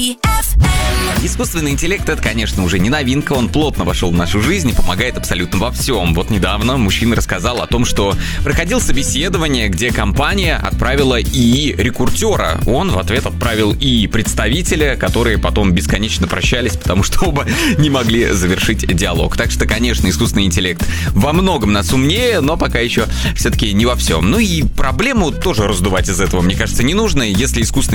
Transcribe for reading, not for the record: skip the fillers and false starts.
Искусственный интеллект — это, конечно, уже не новинка, он плотно вошел в нашу жизнь и помогает абсолютно во всем. Вот недавно мужчина рассказал о том, что проходил собеседование, где компания отправила ИИ-рекрутера. Он в ответ отправил ИИ-представителя, которые потом бесконечно прощались, потому что оба не могли завершить диалог. Так что, конечно, искусственный интеллект во многом нас умнее, но пока еще все-таки не во всем. Ну и проблему тоже раздувать из этого, мне кажется, не нужно. Если искусственный